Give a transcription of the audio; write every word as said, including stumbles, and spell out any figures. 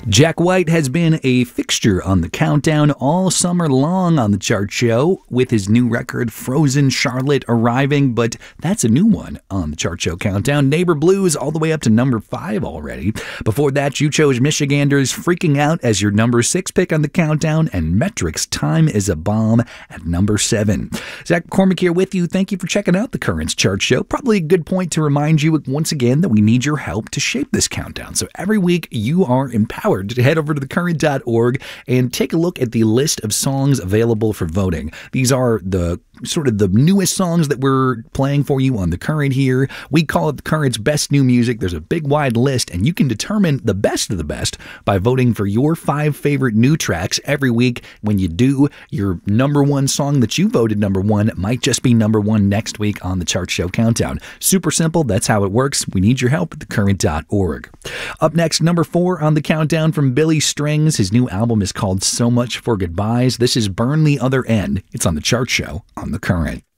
Jack White has been a fixture on the countdown all summer long on the chart show, with his new record Frozen Charlotte arriving, but that's a new one on the chart show countdown. Neighbor Blues all the way up to number five already. Before that, you chose Michiganders Freaking Out as your number six pick on the countdown, and Metric's Time is a Bomb at number seven. Zach McCormick here with you. Thank you for checking out the Currents chart show. Probably a good point to remind you once again that we need your help to shape this countdown. So every week you are empowered to head over to the current dot org and take a look at the list of songs available for voting. These are the sort of the newest songs that we're playing for you on The Current here. We call it The Current's Best New Music. There's a big wide list, and you can determine the best of the best by voting for your five favorite new tracks every week. When you do, your number one song that you voted number one might just be number one next week on the Chart Show Countdown. Super simple. That's how it works. We need your help at the current dot org. Up next, number four on the countdown from Billy Strings. His new album is called So Much for Goodbyes. This is Burn the Other End. It's on the Chart Show on The Current.